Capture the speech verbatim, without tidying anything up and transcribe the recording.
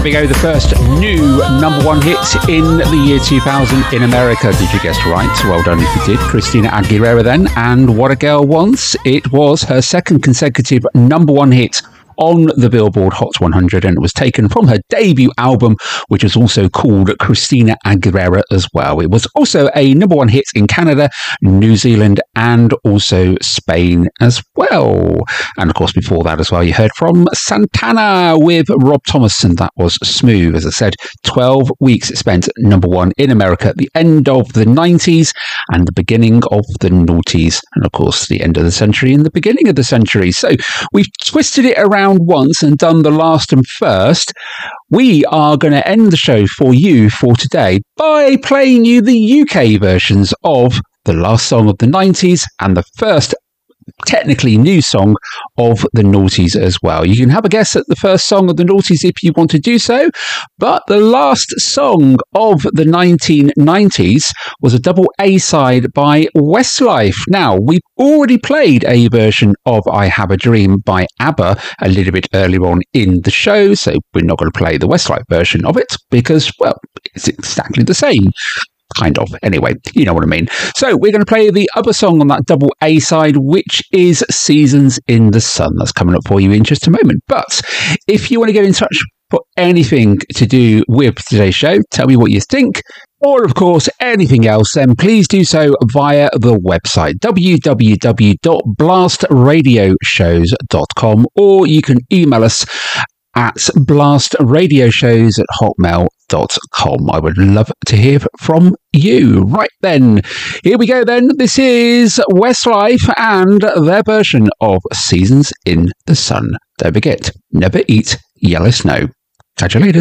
There we go, the first new number one hit in the year two thousand in America. Did you guess right? Well done if you did. Christina Aguilera then, and What a Girl Wants. It was her second consecutive number one hit on the Billboard Hot one hundred, and it was taken from her debut album, which was also called Christina Aguilera as well. It was also a number one hit in Canada, New Zealand, and also Spain as well. And of course, before that as well, you heard from Santana with Rob Thomas, and that was Smooth. As I said, twelve weeks it spent number one in America at the end of the nineties and the beginning of the noughties, and of course, the end of the century and the beginning of the century. So we've twisted it around once and done the last and first. We are going to end the show for you for today by playing you the U K versions of the last song of the nineties and the first technically new song of the noughties as well. You can have a guess at the first song of the noughties if you want to do so, but the last song of the nineteen nineties was a double A-side by Westlife. Now, we've already played a version of I Have a Dream by ABBA a little bit earlier on in the show, so we're not going to play the Westlife version of it because, well, it's exactly the same. Kind of. Anyway, you know what I mean. So we're going to play the other song on that double A side, which is Seasons in the Sun. That's coming up for you in just a moment. But if you want to get in touch for anything to do with today's show, tell me what you think, or of course anything else, then please do so via the website w w w dot blast radio shows dot com, or you can email us at blastradioshows at hotmail dot com. I would love to hear from you. Right then, here we go then. This is Westlife and their version of Seasons in the Sun. Don't forget, never eat yellow snow. Catch you later.